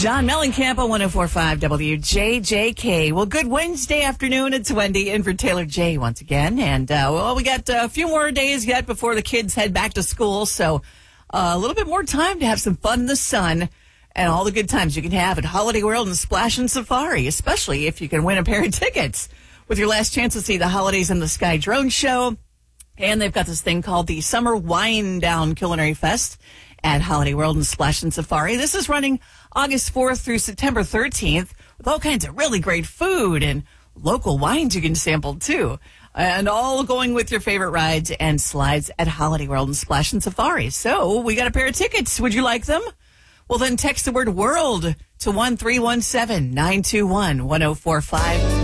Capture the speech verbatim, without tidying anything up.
John Mellencamp on one oh four point five W J J K. Well, good Wednesday afternoon. It's Wendy in for Taylor J once again. And, uh, well, we got uh, a few more days yet before the kids head back to school. So uh, a little bit more time to have some fun in the sun and all the good times you can have at Holiday World and Splash and Safari, especially if you can win a pair of tickets with your last chance to see the Holidays in the Sky drone show. And they've got this thing called the Summer Wind Down Culinary Fest at Holiday World and Splash and Safari. This is running August fourth through September thirteenth with all kinds of really great food and local wines you can sample too. And all going with your favorite rides and slides at Holiday World and Splash and Safari. So we got a pair of tickets. Would you like them? Well, then text the word WORLD to one three one seven, nine two one, one oh four five.